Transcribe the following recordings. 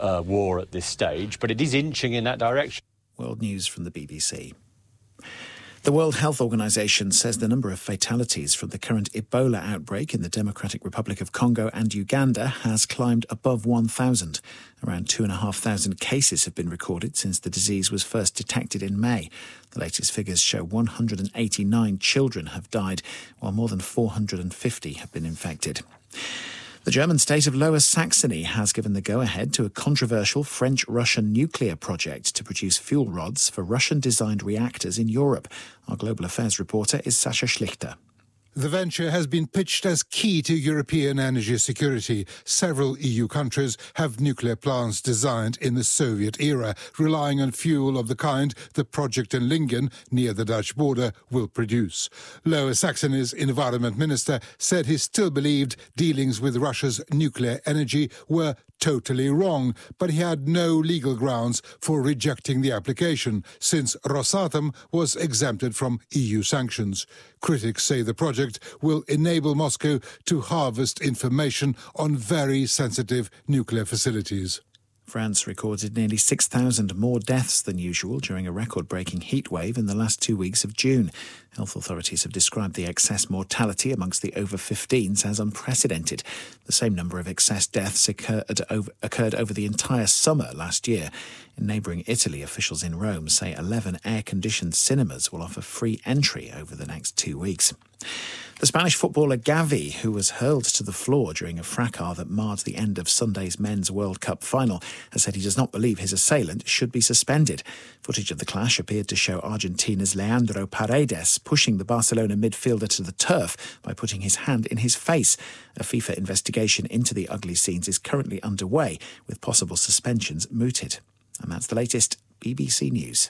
war at this stage, but it is inching in that direction. World News from the BBC. The World Health Organization says the number of fatalities from the current Ebola outbreak in the Democratic Republic of Congo and Uganda has climbed above 1,000. Around 2,500 cases have been recorded since the disease was first detected in May. The latest figures show 189 children have died, while more than 450 have been infected. The German state of Lower Saxony has given the go-ahead to a controversial French-Russian nuclear project to produce fuel rods for Russian-designed reactors in Europe. Our global affairs reporter is Sascha Schlichter. The venture has been pitched as key to European energy security. Several EU countries have nuclear plants designed in the Soviet era, relying on fuel of the kind the project in Lingen, near the Dutch border, will produce. Lower Saxony's environment minister said he still believed dealings with Russia's nuclear energy were totally wrong, but he had no legal grounds for rejecting the application, since Rosatom was exempted from EU sanctions. Critics say the project will enable Moscow to harvest information on very sensitive nuclear facilities. France recorded nearly 6,000 more deaths than usual during a record-breaking heatwave in the last 2 weeks of June. Health authorities have described the excess mortality amongst the over-15s as unprecedented. The same number of excess deaths occurred over the entire summer last year. In neighbouring Italy, officials in Rome say 11 air-conditioned cinemas will offer free entry over the next 2 weeks. The Spanish footballer Gavi, who was hurled to the floor during a fracas that marred the end of Sunday's Men's World Cup final, has said he does not believe his assailant should be suspended. Footage of the clash appeared to show Argentina's Leandro Paredes pushing the Barcelona midfielder to the turf by putting his hand in his face. A FIFA investigation into the ugly scenes is currently underway, with possible suspensions mooted. And that's the latest BBC News.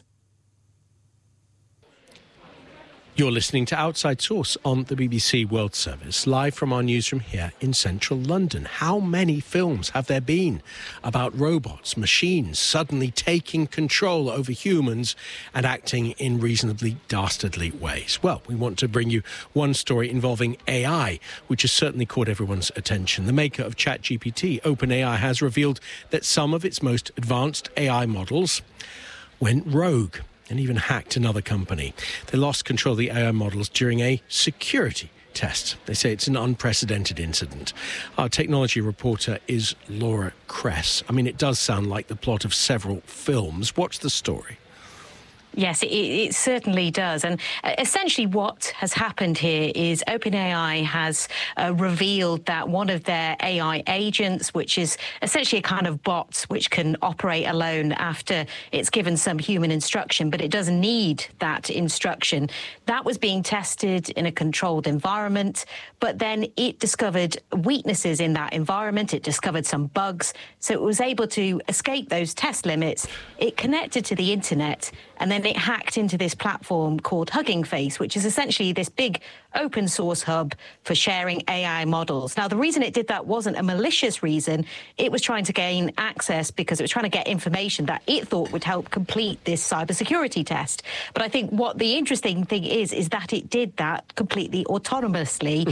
You're listening to Outside Source on the BBC World Service, live from our newsroom here in central London. How many films have there been about robots, machines suddenly taking control over humans and acting in reasonably dastardly ways? Well, we want to bring you one story involving AI, which has certainly caught everyone's attention. The maker of ChatGPT, OpenAI, has revealed that some of its most advanced AI models went rogue and even hacked another company. They lost control of the AI models during a security test. They say it's an unprecedented incident. Our technology reporter is Laura Kress. I mean, it does sound like the plot of several films. What's the story? Yes, it certainly does. And essentially what has happened here is OpenAI has revealed that one of their AI agents, which is essentially a kind of bot which can operate alone after it's given some human instruction, but it doesn't need that instruction, that was being tested in a controlled environment, but then it discovered weaknesses in that environment. It discovered some bugs, so it was able to escape those test limits. It connected to the internet, and then it hacked into this platform called Hugging Face, which is essentially this big open source hub for sharing AI models. Now, the reason it did that wasn't a malicious reason. It was trying to gain access because it was trying to get information that it thought would help complete this cybersecurity test. But I think what the interesting thing is that it did that completely autonomously.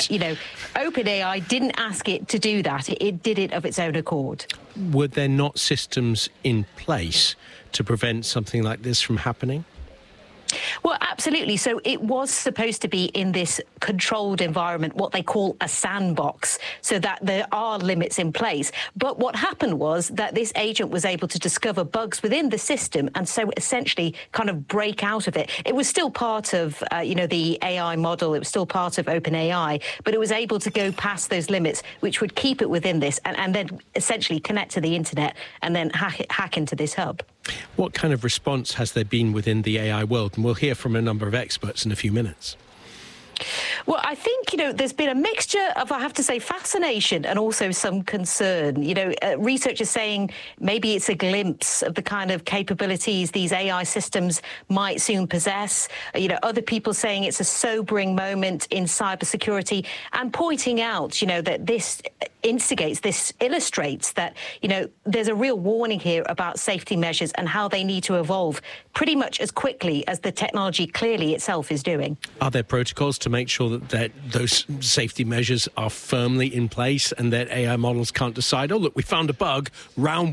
OpenAI didn't ask it to do that. It did it of its own accord. Were there not systems in place to prevent something like this from happening? Well, absolutely. So it was supposed to be in this controlled environment, what they call a sandbox, so that there are limits in place. But what happened was that this agent was able to discover bugs within the system and so essentially kind of break out of it. It was still part of, the AI model. It was still part of OpenAI, but it was able to go past those limits, which would keep it within this and then essentially connect to the internet and then hack into this hub. What kind of response has there been within the AI world? And we'll hear from a number of experts in a few minutes. Well, I think, there's been a mixture of, I have to say, fascination and also some concern. Researchers saying maybe it's a glimpse of the kind of capabilities these AI systems might soon possess. Other people saying it's a sobering moment in cybersecurity and pointing out, that this illustrates that, there's a real warning here about safety measures and how they need to evolve pretty much as quickly as the technology clearly itself is doing. Are there protocols to make sure that those safety measures are firmly in place and that AI models can't decide, oh, look, we found a bug, round